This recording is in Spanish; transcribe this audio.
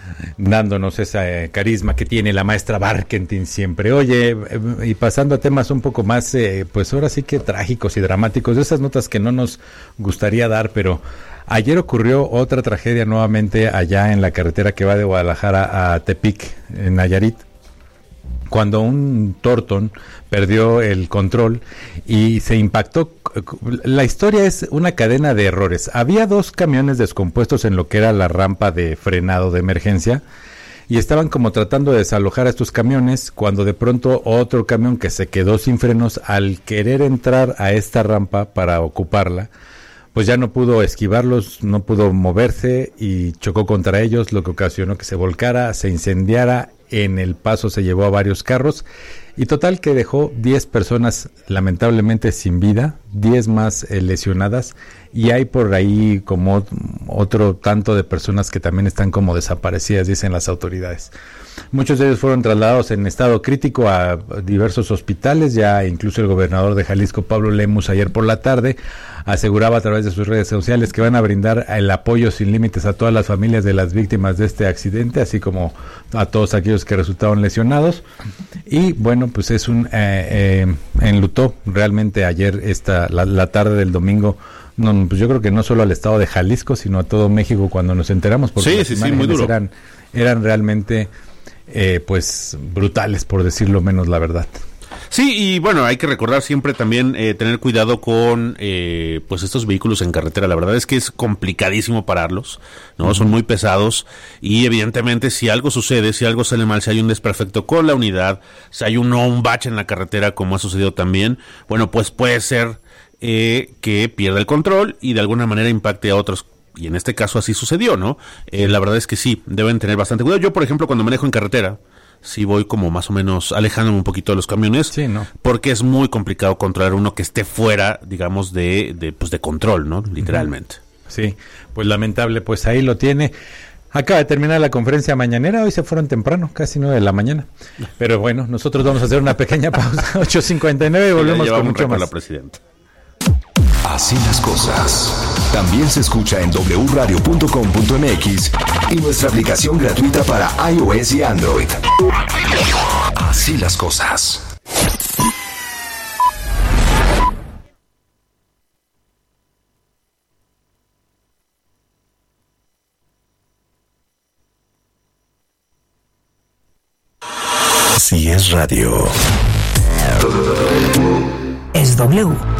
dándonos ese carisma que tiene la maestra Barkentin siempre. Oye, y pasando a temas un poco más, pues ahora sí que trágicos y dramáticos, de esas notas que no nos gustaría dar, pero ayer ocurrió otra tragedia nuevamente allá en la carretera que va de Guadalajara a Tepic, en Nayarit, cuando un Torton perdió el control y se impactó. La historia es una cadena de errores. Había 2 camiones descompuestos en lo que era la rampa de frenado de emergencia y estaban como tratando de desalojar a estos camiones, cuando de pronto otro camión que se quedó sin frenos, al querer entrar a esta rampa para ocuparla, pues ya no pudo esquivarlos, no pudo moverse y chocó contra ellos, lo que ocasionó que se volcara, se incendiara. En el paso se llevó a varios carros y total que dejó 10 personas lamentablemente sin vida, 10 más lesionadas, y hay por ahí como otro tanto de personas que también están como desaparecidas, dicen las autoridades. Muchos de ellos fueron trasladados en estado crítico a diversos hospitales. Ya incluso el gobernador de Jalisco, Pablo Lemus, ayer por la tarde aseguraba a través de sus redes sociales que van a brindar el apoyo sin límites a todas las familias de las víctimas de este accidente, así como a todos aquellos que resultaron lesionados. Y bueno, pues es enlutó realmente ayer la tarde del domingo. No, pues yo creo que no solo al estado de Jalisco, sino a todo México cuando nos enteramos, porque sí, muy duro. eran realmente pues brutales, por decirlo menos, la verdad. Sí, y bueno, hay que recordar siempre también tener cuidado con pues estos vehículos en carretera. La verdad es que es complicadísimo pararlos, ¿no? Son muy pesados y evidentemente si algo sucede, si algo sale mal, si hay un desperfecto con la unidad, si hay un bache en la carretera, como ha sucedido también, bueno, pues puede ser que pierda el control y de alguna manera impacte a otros. Y en este caso así sucedió, ¿no? La verdad es que sí, deben tener bastante cuidado. Yo, por ejemplo, cuando manejo en carretera, sí voy como más o menos alejándome un poquito de los camiones, sí, ¿no? Porque es muy complicado controlar uno que esté fuera, digamos, de control, ¿no? Literalmente. Sí, pues lamentable, pues ahí lo tiene. Acaba de terminar la conferencia mañanera, hoy se fueron temprano, casi 9 de la mañana. Pero bueno, nosotros vamos a hacer una pequeña pausa, 8:59, y volvemos con mucho más. La presidenta. Así las cosas. También se escucha en wradio.com.mx y nuestra aplicación gratuita para iOS y Android. Así las cosas. Así es radio. Es W.